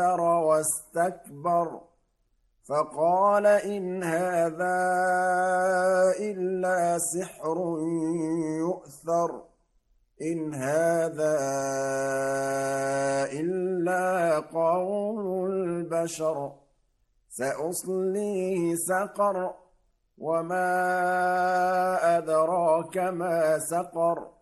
واستكبر فقال إن هذا إلا سحر يؤثر إن هذا إلا قول البشر سأصليه سقر وما أدراك ما سقر